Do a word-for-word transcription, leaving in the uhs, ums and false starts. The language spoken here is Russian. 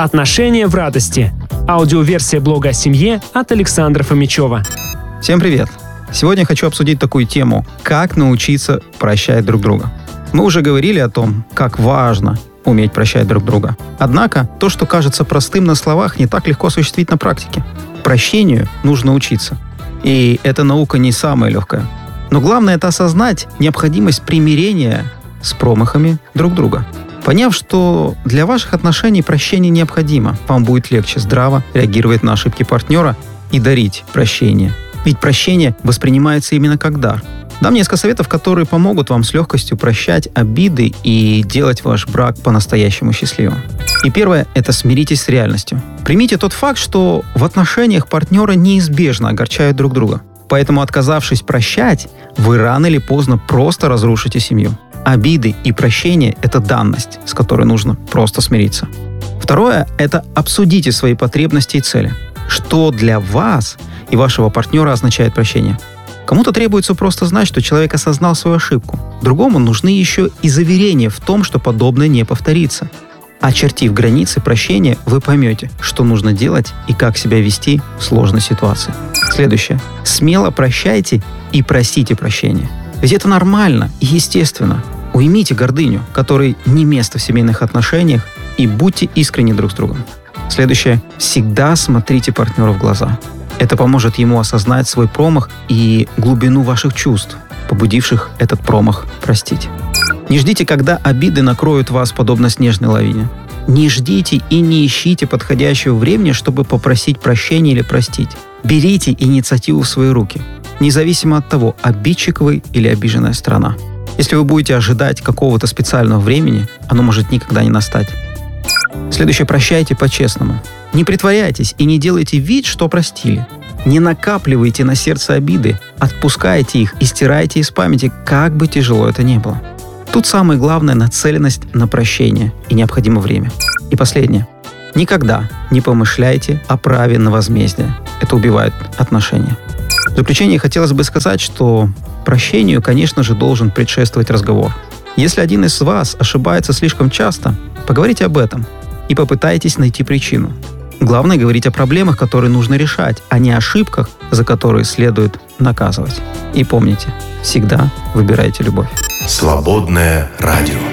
Отношения в радости. Аудиоверсия блога о семье от Александра Фомичева. Всем привет! Сегодня хочу обсудить такую тему, как научиться прощать друг друга. Мы уже говорили о том, как важно уметь прощать друг друга. Однако, то, что кажется простым на словах, не так легко осуществить на практике. Прощению нужно учиться. И эта наука не самая легкая. Но главное — это осознать необходимость примирения с промахами друг друга. Поняв, что для ваших отношений прощение необходимо, вам будет легче здраво реагировать на ошибки партнера и дарить прощение. Ведь прощение воспринимается именно как дар. Дам несколько советов, которые помогут вам с легкостью прощать обиды и делать ваш брак по-настоящему счастливым. И первое – это смиритесь с реальностью. Примите тот факт, что в отношениях партнеры неизбежно огорчают друг друга. Поэтому, отказавшись прощать, вы рано или поздно просто разрушите семью. Обиды и прощение – это данность, с которой нужно просто смириться. Второе – это обсудите свои потребности и цели. Что для вас и вашего партнера означает прощение? Кому-то требуется просто знать, что человек осознал свою ошибку. Другому нужны еще и заверения в том, что подобное не повторится. Очертив границы прощения, вы поймете, что нужно делать и как себя вести в сложной ситуации. Следующее. Смело прощайте и просите прощения. Ведь это нормально и естественно. Уймите гордыню, которой не место в семейных отношениях, и будьте искренни друг с другом. Следующее. Всегда смотрите партнеру в глаза. Это поможет ему осознать свой промах и глубину ваших чувств, побудивших этот промах простить. Не ждите, когда обиды накроют вас подобно снежной лавине. Не ждите и не ищите подходящего времени, чтобы попросить прощения или простить. Берите инициативу в свои руки, независимо от того, обидчик вы или обиженная сторона. Если вы будете ожидать какого-то специального времени, оно может никогда не настать. Следующее. Прощайте по-честному. Не притворяйтесь и не делайте вид, что простили. Не накапливайте на сердце обиды, отпускайте их и стирайте из памяти, как бы тяжело это ни было. Тут самое главное — нацеленность на прощение и необходимо время. И последнее. Никогда не помышляйте о праве на возмездие. Это убивает отношения. В заключение хотелось бы сказать, что прощению, конечно же, должен предшествовать разговор. Если один из вас ошибается слишком часто, поговорите об этом и попытайтесь найти причину. Главное — говорить о проблемах, которые нужно решать, а не о ошибках, за которые следует наказывать. И помните, всегда выбирайте любовь. Свободное радио.